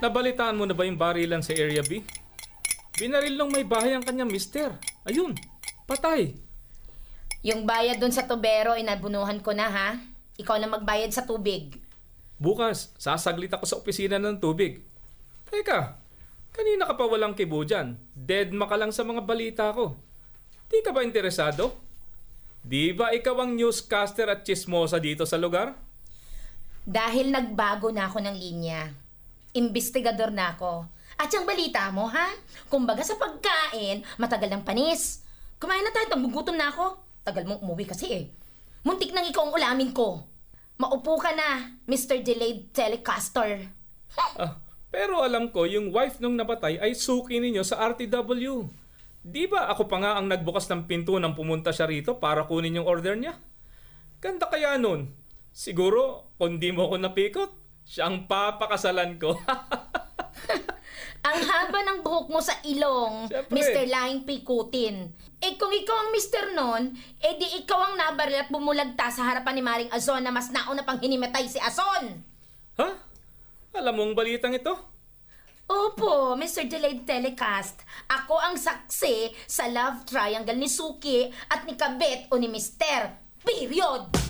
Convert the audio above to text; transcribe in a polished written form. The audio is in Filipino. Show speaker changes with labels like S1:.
S1: Nabalitaan mo na ba yung barilan sa Area B? Binaril ng may bahay ang kanyang mister. Ayun, patay.
S2: Yung bayad dun sa tubero, inabunuhan ko na ha. Ikaw na magbayad sa tubig.
S1: Bukas, sasaglit ako sa opisina ng tubig. Teka, kanina ka pa walang kibo dyan. Deadma ka lang sa mga balita ko. Di ka ba interesado? Di ba ikaw ang newscaster at chismosa dito sa lugar?
S2: Dahil nagbago na ako ng linya. Imbestigador na ako. At yung balita mo, ha? Kumbaga sa pagkain, matagal ng panis. Kumain na tayo, nagugutom na ako. Tagal mong umuwi kasi eh. Muntik nang ikaw ang ulamin ko. Maupo ka na, Mr. Delayed Telecaster.
S1: Pero alam ko, yung wife nung napatay ay suki ninyo sa RTW. Di ba ako pa nga ang nagbukas ng pinto nang pumunta siya rito para kunin yung order niya? Ganda kaya nun. Siguro, kung di mo ako napikot, siya ang papakasalan ko.
S2: Ang haba ng buhok mo sa ilong,
S1: Siyempre.
S2: Mr. Laing Pikutin. Eh kung ikaw ang Mr. nun, eh di ikaw ang nabaril at bumulagta sa harapan ni Maring Azon na mas nauna pang hinimatay si Azon.
S1: Ha? Alam mong balitang ito?
S2: Opo, Mr. Delayed Telecast. Ako ang saksi sa love triangle ni Suki at ni Kabet o ni Mr. Period!